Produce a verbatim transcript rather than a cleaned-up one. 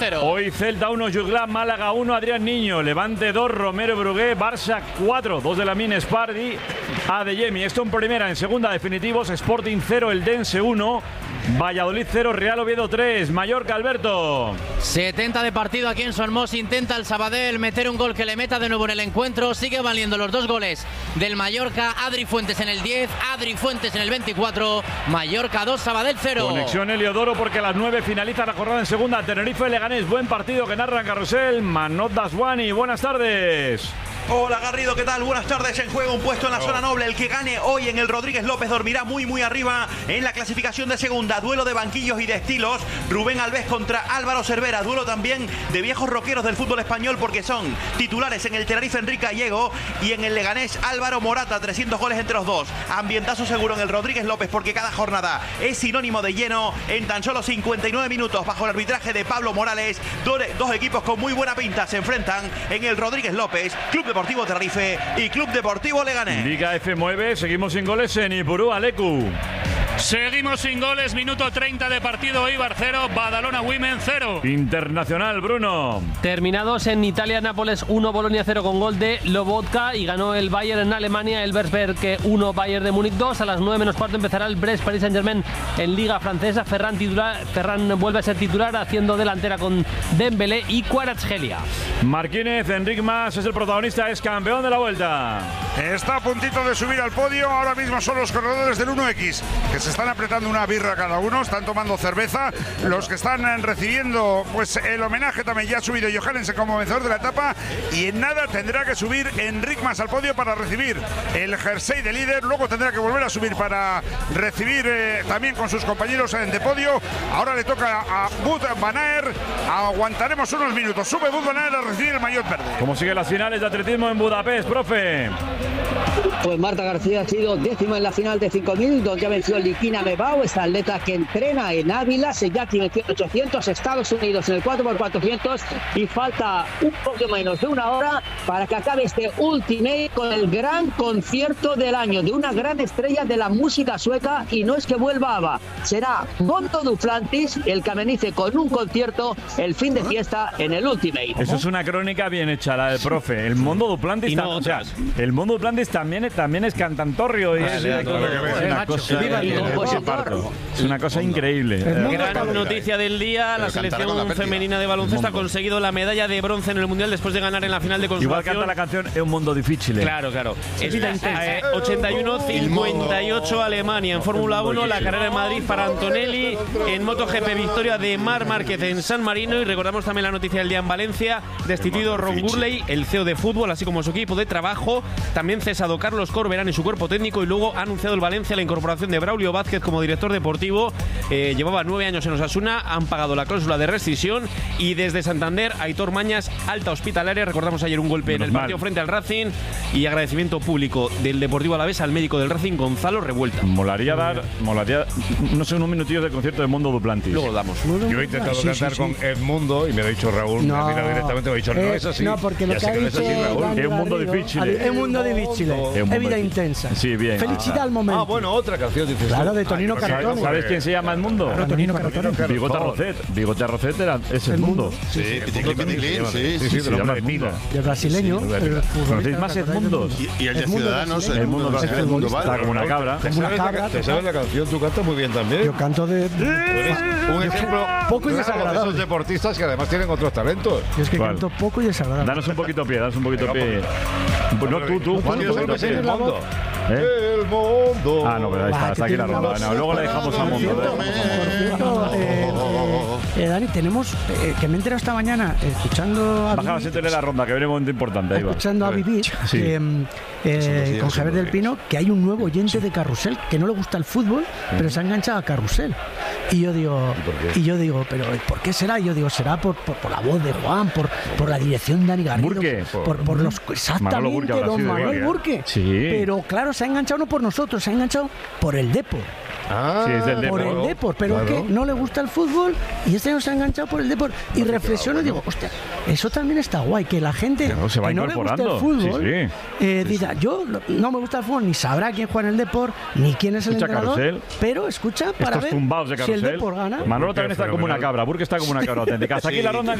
cero. Hoy Celta uno, Juglar, Málaga uno, Adrián Niño, Levante dos, Romero Brugué, Barça cuatro, dos de la Min Spardi, Adeyemi. Esto en primera, en segunda definitivos, Sporting cero, Eldense uno, Valladolid cero, Real Oviedo tres, Mallorca, Alberto. setenta de partido aquí en Somos, intenta el Sabadell meter un gol que le meta de nuevo en el encuentro, sigue valiendo los dos goles del Mallorca, Adri Fuentes en el diez, Adri Fuentes en el veinticuatro, Mallorca dos, Sabadell cero. Conexión Heliodoro porque a las nueve finaliza la jornada en segunda, Tenerife Leganés, buen partido que narra en Carrusel, Manot Daswani, buenas tardes. Hola Garrido, ¿qué tal? Buenas tardes. En juego un puesto en la oh. zona noble. El que gane hoy en el Rodríguez López dormirá muy muy arriba en la clasificación de segunda. Duelo de banquillos y de estilos. Rubén Alves contra Álvaro Cervera. Duelo también de viejos rockeros del fútbol español porque son titulares en el Tenerife Enrique Gallego y en el Leganés Álvaro Morata. trescientos goles entre los dos. Ambientazo seguro en el Rodríguez López porque cada jornada es sinónimo de lleno. En tan solo cincuenta y nueve minutos bajo el arbitraje de Pablo Morales, dos equipos con muy buena pinta se enfrentan en el Rodríguez López. Club de Deportivo Tenerife y Club Deportivo Leganés. Liga F mueve, seguimos sin goles en Ipurú, Alecu. Seguimos sin goles, minuto treinta de partido, Eibar cero, Badalona Women cero. Internacional, Bruno. Terminados en Italia, Nápoles uno, Bolonia cero con gol de Lobotka y ganó el Bayern en Alemania, el Wolfsberg uno, Bayern de Múnich dos. A las nueve menos cuarto empezará el Brest Paris Saint-Germain en Liga Francesa. Ferran, titular, Ferran vuelve a ser titular haciendo delantera con Dembélé y Kvaratskhelia. Marquínez, Enric Mas es el protagonista, es campeón de la Vuelta. Está a puntito de subir al podio, ahora mismo son los corredores del uno equis, que se están apretando una birra cada uno, están tomando cerveza, los que están recibiendo pues el homenaje también ya ha subido Johannes como vencedor de la etapa y en nada tendrá que subir Enric Mas al podio para recibir el jersey de líder, luego tendrá que volver a subir para recibir eh, también con sus compañeros en de podio. Ahora le toca a Wout van Aert, aguantaremos unos minutos, sube Wout van Aert a recibir el maillot verde. ¿Cómo siguen las finales de atletismo en Budapest, profe? Pues Marta García ha sido décima en la final de cinco mil, donde ha vencido Likina Mebao, esta atleta que entrena en Ávila. Segati venció en ochocientos, Estados Unidos en el cuatro por cuatrocientos y falta un poco menos de una hora para que acabe este Ultimate con el gran concierto del año de una gran estrella de la música sueca, y no es que vuelva ABBA, será Mondo Duplantis el que amenice con un concierto el fin de fiesta en el Ultimate. Eso es una crónica bien hecha, la del profe. El Mondo Duplantis, no o sea, el Mondo Duplantis también, también es cantantorrio y es, es, una cosa, es una cosa increíble. Gran noticia del día, la selección femenina de baloncesto ha conseguido la medalla de bronce en el Mundial después de ganar en la final de consolación. Igual canta la canción Es un mundo difícil. Claro, claro. Es eh, ochenta y uno cincuenta y ocho Alemania. En Fórmula uno, la carrera en Madrid para Antonelli. En MotoGP, victoria de Marc Márquez en San Marino. Y recordamos también la noticia del día en Valencia. Destituido Ron Gurley, el C E O de fútbol, así como su equipo de trabajo. También cesado Carlos Corberán y su cuerpo técnico. Y luego ha anunciado el Valencia la incorporación de Braulio Vázquez como director deportivo. Eh, llevaba nueve años en Osasuna. Han pagado la cláusula de rescisión. Y desde Santander, Aitor Mañas, alta hospitalaria. Recordamos ayer un golpe Menos en el partido mal. frente al Racing. Y agradecimiento público del Deportivo Alavés al médico del Racing, Gonzalo Revuelta. Molaría dar, molaría, no sé, unos minutillos de concierto de Mondo Duplantis. Luego lo damos. Yo he intentado sí, cantar sí, sí. con Edmundo y me lo ha dicho Raúl. No. Me ha mirado directamente, me ha dicho, no eh, es así. No, porque lo ya que sé ha que no es dicho así, Raúl. Dani Es un mundo Garrido, difícil. Es un mundo difícil. Es vida difícil. intensa. Sí, bien. Felicidad ah. al momento. Ah, bueno, otra canción dices. Claro, tú. de Tonino Ay, Cartone. ¿Sabes quién se llama Edmundo? Claro, Tonino Cartone. Bigote Arrocet. Bigote Arrocet era, es el, el mundo. mundo. Sí, Piticlin, Piticlin, sí, sí, sí, se llama Edmundo. El brasileño. ¿Conocéis más Edmundos? Y, y el de Ciudadanos, el mundo brasileño. el mundo está como una cabra. ¿Te sabes, la, ¿Te sabes la canción? Tú cantas muy bien también. Yo canto de... Un ejemplo poco y claro, desagradable. de esos deportistas que además tienen otros talentos. Yo es que ¿Cuál? canto poco y desagradable. Danos un poquito pie, danos un poquito pie. No, tú, tú, Juan, Yo un poquito el pie. mundo. ¿Eh? El mundo. Ah, no, pero ahí está, está aquí la ronda. No, luego la dejamos a Mundo. Por cierto, eh, eh, Dani, tenemos, eh, que me he enterado esta mañana, eh, escuchando a Bajaba sin tener la ronda, que viene un momento importante. Ahí va. escuchando a Vivir, Sí. eh, eh, con Javier del Pino, que hay un nuevo oyente de Carrusel que no le gusta el fútbol, pero se ha enganchado a Carrusel. Y yo digo, ¿Y, y yo digo, pero ¿por qué será? Y yo digo, será por, por, por la voz de Juan, por, por la dirección de Dani Garrido, Burke. por, por los exactamente Burke habrá don sido, Manuel ¿eh? Burke. Sí. Pero claro, se ha enganchado no por nosotros, se ha enganchado por el Depor. Ah, Sí, es del Por Depor. el Depor, pero Claro. es que no le gusta el fútbol y este año se ha enganchado por el Depor. Y reflexiono y digo, hostia, eso también está guay, que la gente Claro, se va que no le gusta el incorporando. fútbol Sí, sí. eh, diga, yo no me gusta el fútbol, ni sabrá quién juega en el Depor, ni quién es el Escucha entrenador, Carrusel. pero escucha para Estos ver tumbados de si el Carrusel. Depor gana. Manolo también está como una cabra. Burke está como una cabra auténtica. Hasta aquí la ronda.